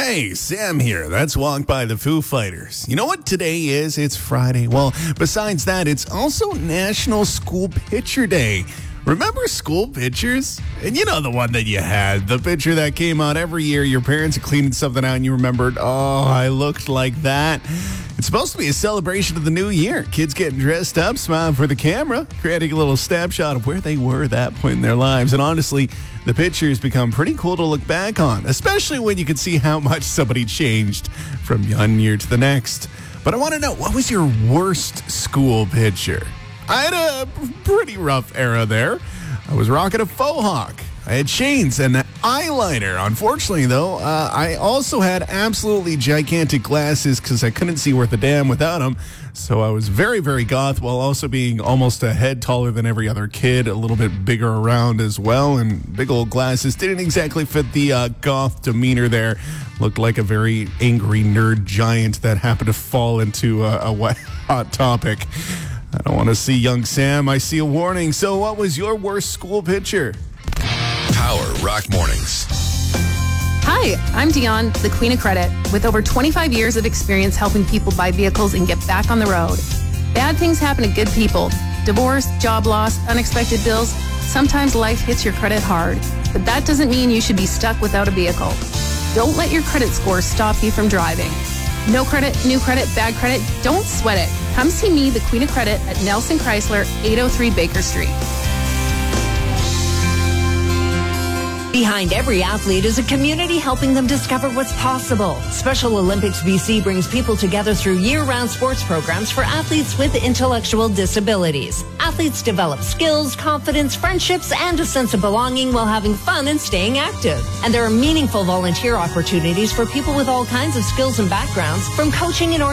Hey, Sam here. That's Walk by the Foo Fighters. You know what today is? It's Friday. Well, besides that, it's also National School Picture Day. Remember school pictures? And you know the one that you had, the picture that came out every year. Your parents are cleaning something out and you remembered, oh, I looked like that. It's supposed to be a celebration of the new year. Kids getting dressed up, smiling for the camera, creating a little snapshot of where they were at that point in their lives. And honestly, the pictures become pretty cool to look back on, especially when you can see how much somebody changed from one year to the next. But I want to know, what was your worst school picture? I had a pretty rough era there. I was rocking a faux hawk. I had chains and eyeliner. Unfortunately, though, I also had absolutely gigantic glasses because I couldn't see worth a damn without them. So I was very, very goth while also being almost a head taller than every other kid, a little bit bigger around as well, and big old glasses didn't exactly fit the goth demeanor there. Looked like a very angry nerd giant that happened to fall into a wet hot topic. I don't want to see young Sam. I see a warning. So what was your worst school picture? Power Rock Mornings. Hi, I'm Dion, the Queen of Credit, with over 25 years of experience helping people buy vehicles and get back on the road. Bad things happen to good people. Divorce, job loss, unexpected bills. Sometimes life hits your credit hard, but that doesn't mean you should be stuck without a vehicle. Don't let your credit score stop you from driving. No credit, new credit, bad credit, don't sweat it. Come see me, the Queen of Credit, at Nelson Chrysler, 803 Baker Street. Behind every athlete is a community helping them discover what's possible. Special Olympics BC brings people together through year-round sports programs for athletes with intellectual disabilities. Athletes develop skills, confidence, friendships, and a sense of belonging while having fun and staying active. And there are meaningful volunteer opportunities for people with all kinds of skills and backgrounds, from coaching and